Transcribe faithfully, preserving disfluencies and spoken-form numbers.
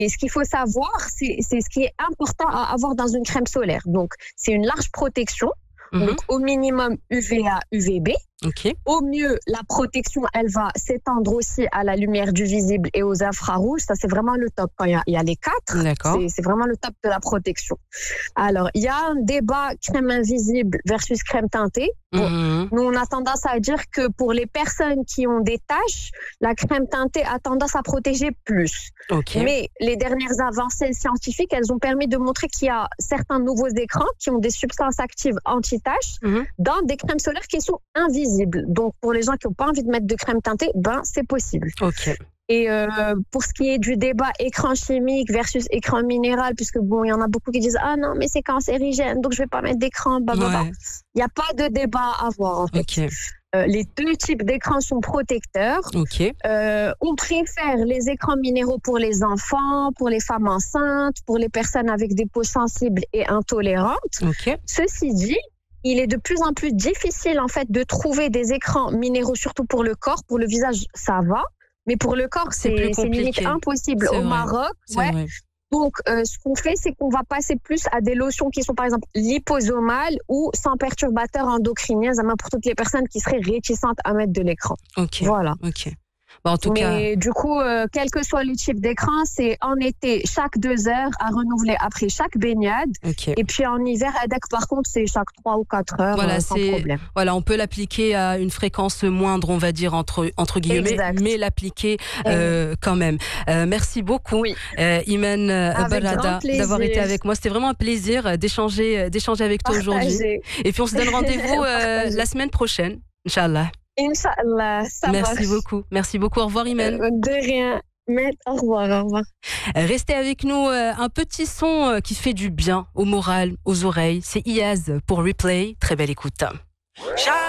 Et ce qu'il faut savoir, c'est, c'est ce qui est important à avoir dans une crème solaire. Donc, c'est une large protection. Mhm. Donc, au minimum U V A, U V B. Ok. Au mieux, la protection, elle va s'étendre aussi à la lumière du visible et aux infrarouges. Ça, c'est vraiment le top. Quand il y a, il y a les quatre, D'accord. c'est, c'est vraiment le top de la protection. Alors, il y a un débat crème invisible versus crème teintée. Bon, Mhm. nous, on a tendance à dire que pour les personnes qui ont des taches, la crème teintée a tendance à protéger plus. Ok. Mais les dernières avancées scientifiques, elles ont permis de montrer qu'il y a certains nouveaux écrans qui ont des substances actives anti-taches Mhm. dans des crèmes solaires qui sont invisibles. Donc, pour les gens qui n'ont pas envie de mettre de crème teintée, ben, c'est possible. Ok. Et euh, pour ce qui est du débat écran chimique versus écran minéral, puisque bon, il y en a beaucoup qui disent « Ah non, mais c'est cancérigène, donc je ne vais pas mettre d'écran. » Il Ouais. n'y a pas de débat à avoir, en fait. Ok. Euh, les deux types d'écrans sont protecteurs. Ok. Euh, on préfère les écrans minéraux pour les enfants, pour les femmes enceintes, pour les personnes avec des peaux sensibles et intolérantes. Ok. Ceci dit, il est de plus en plus difficile en fait de trouver des écrans minéraux, surtout pour le corps. Pour le visage, ça va, mais pour le corps, C'est c'est, plus c'est limite compliqué. impossible C'est au vrai. Maroc. C'est Ouais. vrai. Donc, euh, ce qu'on fait, c'est qu'on va passer plus à des lotions qui sont, par exemple, liposomales ou sans perturbateurs endocriniens, à main pour toutes les personnes qui seraient réticentes à mettre de l'écran. Ok. Voilà. Ok. Bon, en tout cas. Mais du coup, euh, quel que soit le type d'écran, c'est en été chaque deux heures à renouveler après chaque baignade. Ok. Et puis en hiver, avec par contre, c'est chaque trois ou quatre heures, Voilà, euh, sans c'est, problème. voilà, on peut l'appliquer à une fréquence moindre, on va dire entre entre guillemets, Exact. mais l'appliquer euh, quand même. Euh, merci beaucoup, Oui. euh, Imen euh, Avec Barada, grand plaisir. d'avoir été avec moi. C'était vraiment un plaisir d'échanger, d'échanger avec toi aujourd'hui. Partagez. Et puis on se donne rendez-vous euh, Partagez. la semaine prochaine, Inch'Allah. Inch'Allah, ça Merci marche. beaucoup, merci beaucoup. Au revoir, Imen. Euh, de rien. Mais au revoir, au revoir. Restez avec nous, euh, un petit son euh, qui fait du bien au moral, aux oreilles. C'est Iyaz pour Replay. Très belle écoute.